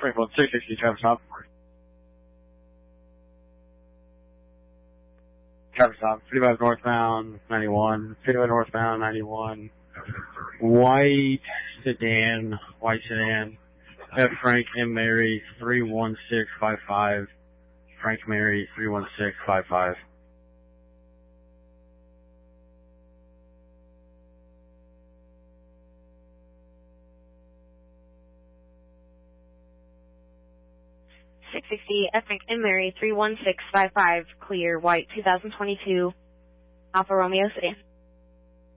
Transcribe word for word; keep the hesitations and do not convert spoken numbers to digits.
Springfield six sixty, Travis Hop. Travis Hop, fifty-five northbound, ninety-one, fifty-five northbound, ninety-one. White sedan, white sedan. F. Frank and Mary, three one six five five. Frank Mary, three one six five five. six sixty, F. Frank and Mary, three one six five five, clear, white, two thousand twenty-two, Alfa Romeo sedan.